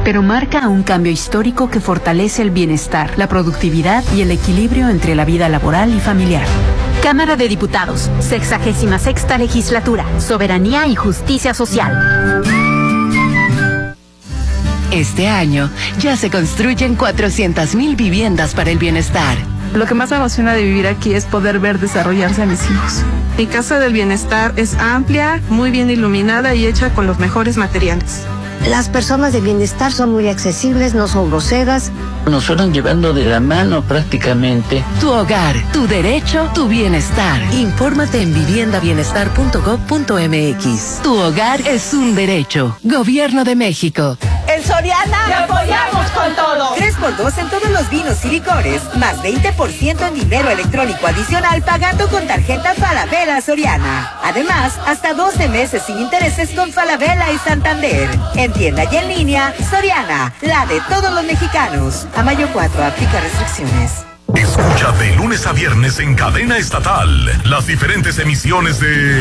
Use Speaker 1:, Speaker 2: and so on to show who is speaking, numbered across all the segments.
Speaker 1: pero marca un cambio histórico que fortalece el bienestar, la productividad y el equilibrio entre la vida laboral y familiar.
Speaker 2: Cámara de Diputados, 66ª Legislatura, Soberanía y Justicia Social.
Speaker 3: Este año ya se construyen 400,000 viviendas para el bienestar.
Speaker 4: Lo que más me emociona de vivir aquí es poder ver desarrollarse a mis hijos. Mi casa del bienestar es amplia, muy bien iluminada y hecha con los mejores materiales.
Speaker 5: Las personas de bienestar son muy accesibles, no son groseras.
Speaker 6: Nos fueron llevando de la mano prácticamente.
Speaker 3: Tu hogar, tu derecho, tu bienestar. Infórmate en viviendabienestar.gov.mx. Tu hogar es un derecho. Gobierno de México.
Speaker 7: En Soriana
Speaker 8: ¡te apoyamos con todo!
Speaker 7: 3x2 en todos los vinos y licores, más 20% en dinero electrónico adicional pagando con tarjeta Falabella Soriana. Además, hasta 12 meses sin intereses con Falabella y Santander. En tienda y en línea, Soriana, la de todos los mexicanos. A mayo 4, aplica restricciones.
Speaker 9: Escucha de lunes a viernes en cadena estatal las diferentes emisiones de...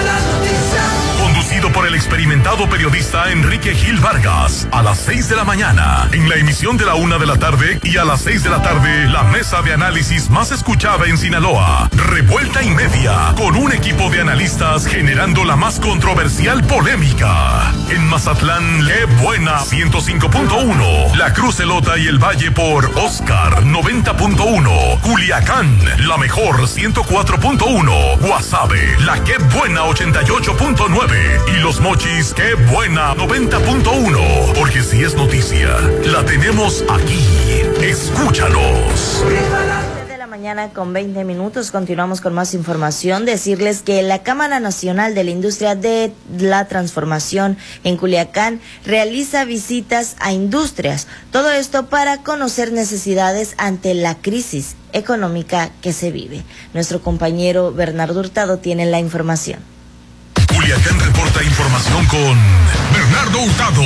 Speaker 9: Conducido por el experimentado periodista Enrique Gil Vargas, a las 6 de la mañana, en la emisión de la 1 de la tarde y a las 6 de la tarde, la mesa de análisis más escuchada en Sinaloa, Revuelta y Media, con un equipo de analistas generando la más controversial polémica. En Mazatlán, Le Buena 105.1, La Cruz Elota y el Valle por Oscar 90.1, Culiacán, La Mejor 104.1, Guasave, La Que Buena 88.9 y Los Mochis, Qué Buena 90.1, porque si es noticia, la tenemos aquí. Escúchanos.
Speaker 10: Mañana con 20 minutos, continuamos con más información. Decirles que la Cámara Nacional de la Industria de la Transformación en Culiacán realiza visitas a industrias. Todo esto para conocer necesidades ante la crisis económica que se vive. Nuestro compañero Bernardo Hurtado tiene la información.
Speaker 9: Culiacán reporta información con Bernardo Hurtado.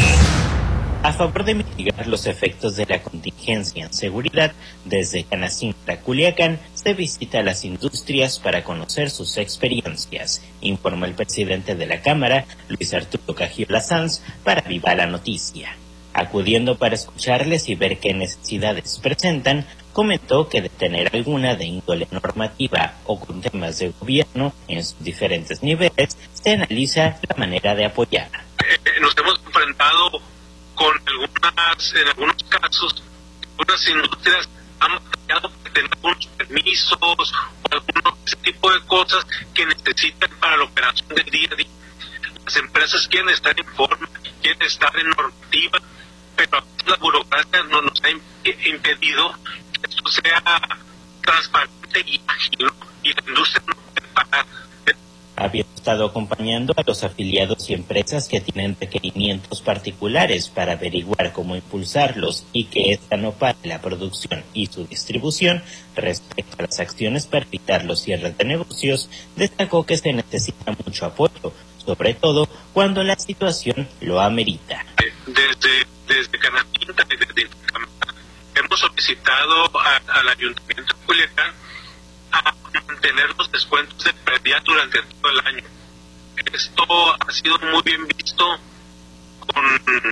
Speaker 11: A favor de mitigar los efectos de la contingencia en seguridad, desde Canacintra, Culiacán, se visita a las industrias para conocer sus experiencias, informó el presidente de la Cámara, Luis Arturo Cagiola Sanz, para Viva la Noticia. Acudiendo para escucharles y ver qué necesidades presentan, comentó que de tener alguna de índole normativa o con temas de gobierno en sus diferentes niveles, se analiza la manera de apoyar.
Speaker 12: Nos hemos enfrentado con en algunos casos, algunas industrias han batallado por tener algunos permisos o ese tipo de cosas que necesitan para la operación del día a día. Las empresas quieren estar en forma, quieren estar en normativa, pero la burocracia no nos ha impedido que esto sea transparente y ágil, y la industria no puede parar.
Speaker 11: Había estado acompañando a los afiliados y empresas que tienen requerimientos particulares para averiguar cómo impulsarlos y que esta no pare la producción y su distribución. Respecto a las acciones para evitar los cierres de negocios, destacó que se necesita mucho apoyo, sobre todo cuando la situación lo amerita.
Speaker 12: Desde Canacintra, desde hemos solicitado al Ayuntamiento de Culiacán a mantener los descuentos de predial durante todo el año. Esto ha sido muy bien visto con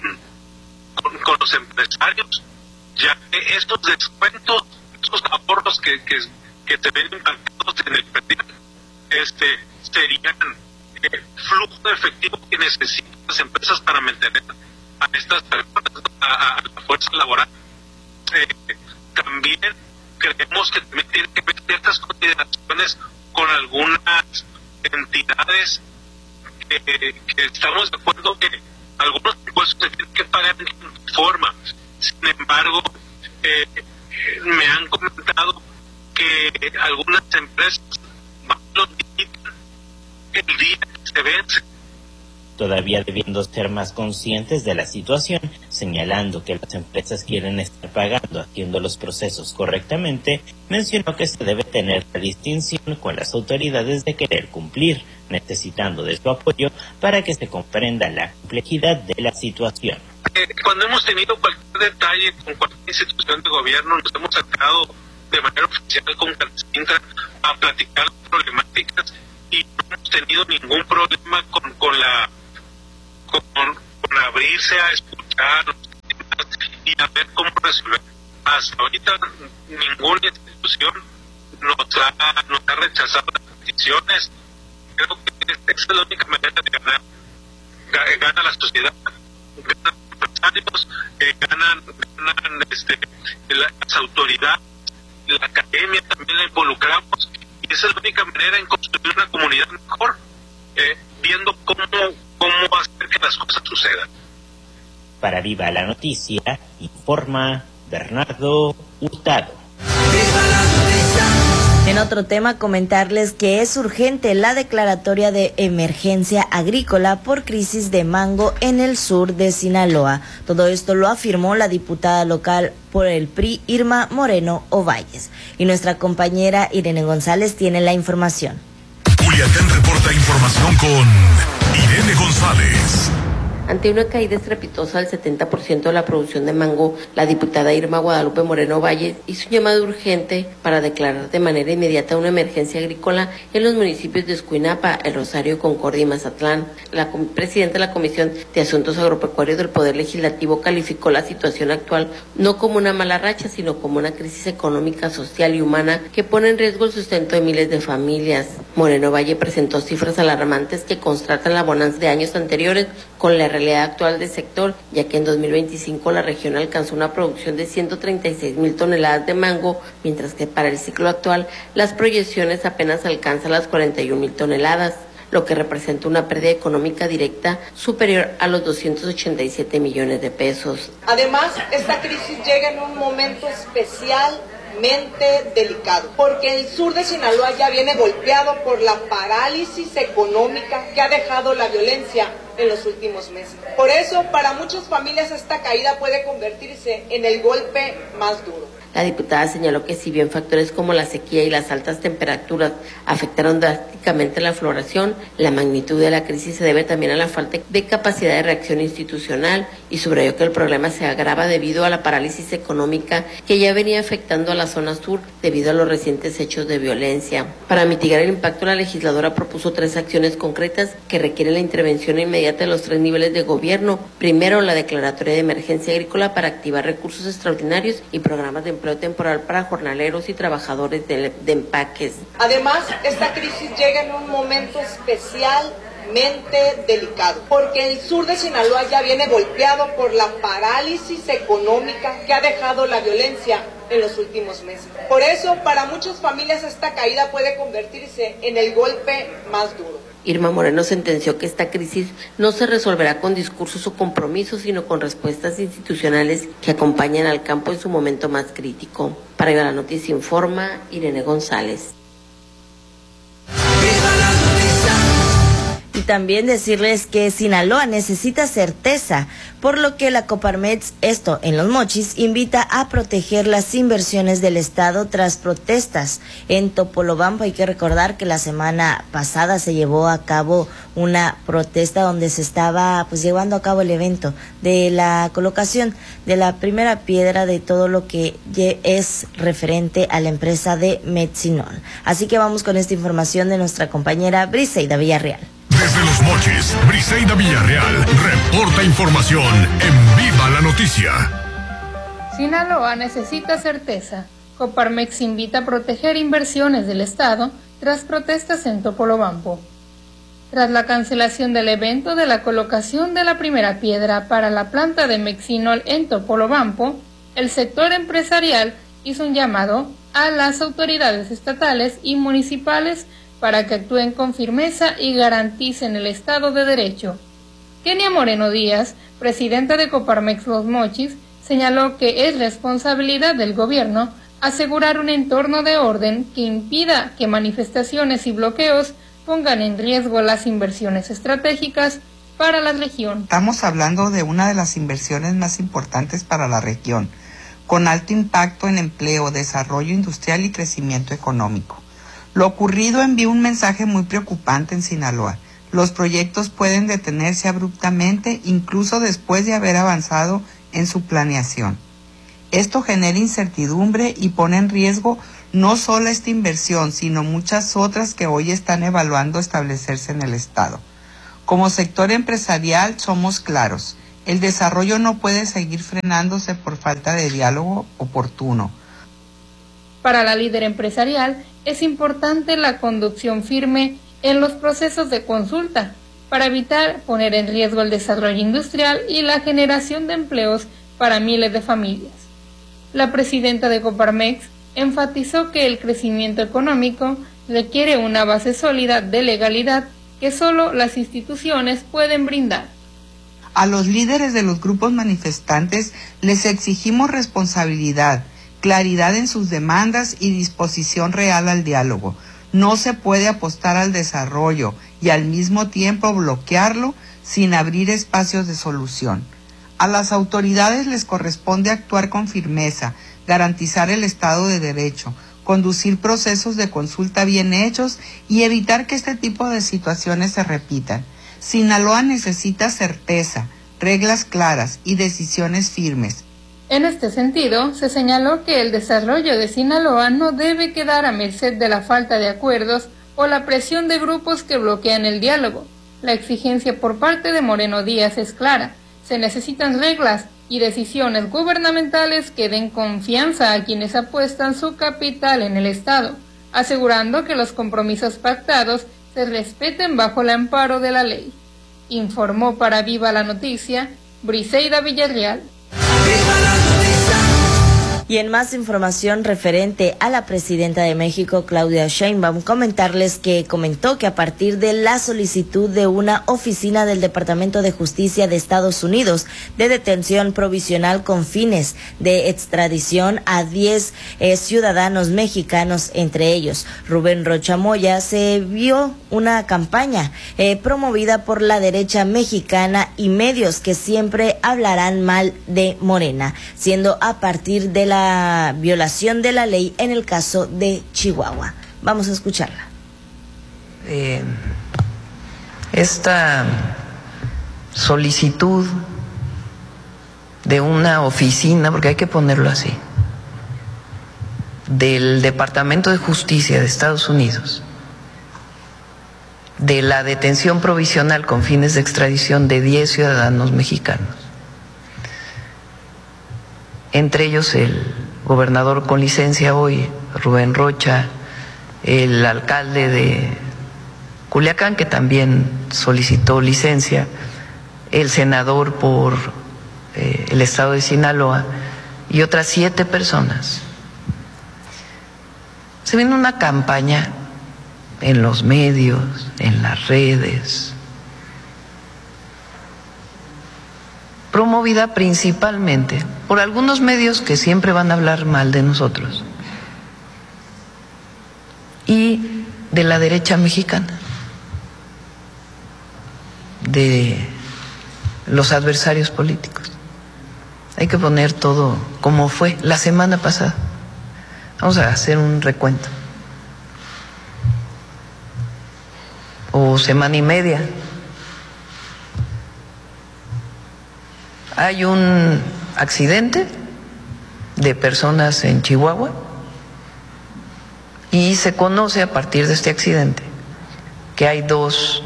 Speaker 12: los empresarios, ya que estos descuentos, estos ahorros que se ven impactados en el predial, serían flujo de efectivo que necesitan las empresas para mantener a estas personas, a la fuerza laboral. También creemos que también tiene que ver ciertas consideraciones con algunas entidades que estamos de acuerdo que algunos impuestos se tienen que pagar en forma. Sin embargo, me han comentado que algunas empresas los limitan el día que se vence.
Speaker 11: Todavía debiendo ser más conscientes de la situación, señalando que las empresas quieren estar pagando haciendo los procesos correctamente, mencionó que se debe tener la distinción con las autoridades de querer cumplir, necesitando de su apoyo para que se comprenda la complejidad de la situación.
Speaker 12: Cuando hemos tenido cualquier detalle con cualquier institución de gobierno, nos hemos acercado de manera oficial con Canacintra a platicar problemáticas y no hemos tenido ningún problema con abrirse a escuchar. resolver. Hasta ahorita ninguna institución nos ha rechazado las peticiones. Creo que esta es la única manera de ganar. Gana la sociedad, ganan los empresarios, ganan las autoridades, la academia también la involucramos, y esa es la única manera en construir una comunidad mejor, viendo cómo hacer que las cosas sucedan.
Speaker 11: Para Viva la Noticia, informa Bernardo Hurtado.
Speaker 10: En otro tema, comentarles que es urgente la declaratoria de emergencia agrícola por crisis de mango en el sur de Sinaloa. Todo esto lo afirmó la diputada local por el PRI, Irma Moreno Ovalles. Y nuestra compañera Irene González tiene la información.
Speaker 9: Culiacán reporta información con Irene González.
Speaker 13: Ante una caída estrepitosa del 70% de la producción de mango, la diputada Irma Guadalupe Moreno Valle hizo un llamado urgente para declarar de manera inmediata una emergencia agrícola en los municipios de Escuinapa, El Rosario, Concordia y Mazatlán. La presidenta de la Comisión de Asuntos Agropecuarios del Poder Legislativo calificó la situación actual no como una mala racha, sino como una crisis económica, social y humana que pone en riesgo el sustento de miles de familias. Moreno Valle presentó cifras alarmantes que contrastan la bonanza de años anteriores con la realidad actual del sector, ya que en 2025 la región alcanzó una producción de 136,000 toneladas de mango, mientras que para el ciclo actual las proyecciones apenas alcanzan las 41,000 toneladas, lo que representa una pérdida económica directa superior a los 287 millones de pesos.
Speaker 14: Además, esta crisis llega en un momento especialmente delicado, porque el sur de Sinaloa ya viene golpeado por la parálisis económica que ha dejado la violencia en los últimos meses. Por eso, para muchas familias esta caída puede convertirse en el golpe más duro.
Speaker 13: La diputada señaló que si bien factores como la sequía y las altas temperaturas afectaron drásticamente la floración, la magnitud de la crisis se debe también a la falta de capacidad de reacción institucional, y subrayó que el problema se agrava debido a la parálisis económica que ya venía afectando a la zona sur debido a los recientes hechos de violencia. Para mitigar el impacto, la legisladora propuso 3 acciones concretas que requieren la intervención inmediata de los 3 niveles de gobierno. Primero, la declaratoria de emergencia agrícola para activar recursos extraordinarios y programas de empleo temporal para jornaleros y trabajadores de empaques.
Speaker 14: Además, esta crisis llega en un momento especialmente delicado, porque el sur de Sinaloa ya viene golpeado por la parálisis económica que ha dejado la violencia en los últimos meses. Por eso, para muchas familias esta caída puede convertirse en el golpe más duro.
Speaker 13: Irma Moreno sentenció que esta crisis no se resolverá con discursos o compromisos, sino con respuestas institucionales que acompañan al campo en su momento más crítico. Para Viva la Noticia informa Irene González.
Speaker 10: Y también decirles que Sinaloa necesita certeza, por lo que la Coparmex, esto en Los Mochis, invita a proteger las inversiones del Estado tras protestas en Topolobampo. Hay que recordar que la semana pasada se llevó a cabo una protesta donde se estaba llevando a cabo el evento de la colocación de la primera piedra de todo lo que es referente a la empresa de Metsinol. Así que vamos con esta información de nuestra compañera Briseida Villarreal.
Speaker 9: Desde Los Mochis, Briseida Villarreal reporta información en Viva la Noticia.
Speaker 15: Sinaloa necesita certeza. Coparmex invita a proteger inversiones del Estado tras protestas en Topolobampo. Tras la cancelación del evento de la colocación de la primera piedra para la planta de Metsinol en Topolobampo, el sector empresarial hizo un llamado a las autoridades estatales y municipales para que actúen con firmeza y garanticen el Estado de Derecho. Kenia Moreno Díaz, presidenta de Coparmex Los Mochis, señaló que es responsabilidad del gobierno asegurar un entorno de orden que impida que manifestaciones y bloqueos pongan en riesgo las inversiones estratégicas para la región.
Speaker 16: Estamos hablando de una de las inversiones más importantes para la región, con alto impacto en empleo, desarrollo industrial y crecimiento económico. Lo ocurrido envía un mensaje muy preocupante en Sinaloa. Los proyectos pueden detenerse abruptamente, incluso después de haber avanzado en su planeación. Esto genera incertidumbre y pone en riesgo no solo esta inversión, sino muchas otras que hoy están evaluando establecerse en el Estado. Como sector empresarial somos claros. El desarrollo no puede seguir frenándose por falta de diálogo oportuno.
Speaker 15: Para la líder empresarial es importante la conducción firme en los procesos de consulta para evitar poner en riesgo el desarrollo industrial y la generación de empleos para miles de familias. La presidenta de Coparmex enfatizó que el crecimiento económico requiere una base sólida de legalidad que solo las instituciones pueden brindar.
Speaker 16: A los líderes de los grupos manifestantes les exigimos responsabilidad, claridad en sus demandas y disposición real al diálogo. No se puede apostar al desarrollo y al mismo tiempo bloquearlo sin abrir espacios de solución. A las autoridades les corresponde actuar con firmeza, garantizar el Estado de Derecho, conducir procesos de consulta bien hechos y evitar que este tipo de situaciones se repitan. Sinaloa necesita certeza, reglas claras y decisiones firmes.
Speaker 15: En este sentido, se señaló que el desarrollo de Sinaloa no debe quedar a merced de la falta de acuerdos o la presión de grupos que bloquean el diálogo. La exigencia por parte de Moreno Díaz es clara. Se necesitan reglas y decisiones gubernamentales que den confianza a quienes apuestan su capital en el Estado, asegurando que los compromisos pactados se respeten bajo el amparo de la ley. Informó para Viva la Noticia, Briseida Villarreal.
Speaker 10: Y en más información referente a la presidenta de México, Claudia Sheinbaum, comentó que a partir de la solicitud de una oficina del Departamento de Justicia de Estados Unidos de detención provisional con fines de extradición a 10 ciudadanos mexicanos, entre ellos Rubén Rocha Moya, se vio una campaña promovida por la derecha mexicana y medios que siempre hablarán mal de Morena, siendo a partir de la violación de la ley en el caso de Chihuahua. Vamos a escucharla.
Speaker 17: Esta solicitud de una oficina, porque hay que ponerlo así, del Departamento de Justicia de Estados Unidos, de la detención provisional con fines de extradición de 10 ciudadanos mexicanos, entre ellos el gobernador con licencia hoy, Rubén Rocha, el alcalde de Culiacán, que también solicitó licencia, el senador por el estado de Sinaloa y otras 7 personas. Se viene una campaña en los medios, en las redes, promovida principalmente por algunos medios que siempre van a hablar mal de nosotros y de la derecha mexicana, de los adversarios políticos. Hay que poner todo como fue la semana pasada. Vamos a hacer un recuento. O semana y media. Hay un accidente de personas en Chihuahua y se conoce a partir de este accidente que hay 2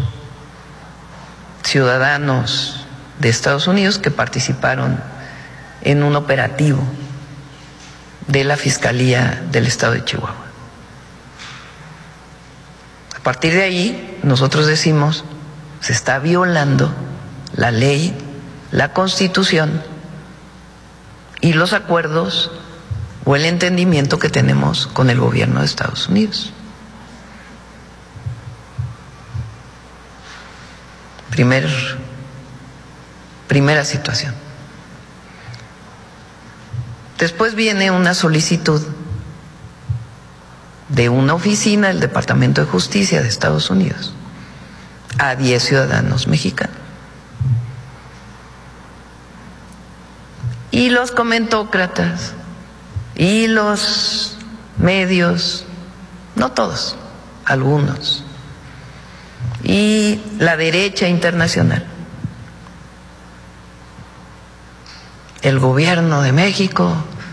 Speaker 17: ciudadanos de Estados Unidos que participaron en un operativo de la Fiscalía del Estado de Chihuahua. A partir de ahí, nosotros decimos, se está violando la ley, la Constitución y los acuerdos o el entendimiento que tenemos con el gobierno de Estados Unidos. Primera situación. Después viene una solicitud de una oficina del Departamento de Justicia de Estados Unidos a 10 ciudadanos mexicanos. Y los comentócratas y los medios, no todos, algunos, y la derecha internacional, el gobierno de México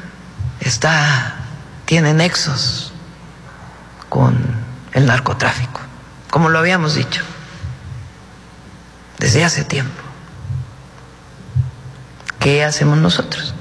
Speaker 17: tiene nexos con el narcotráfico, como lo habíamos dicho desde hace tiempo. ¿qué hacemos nosotros?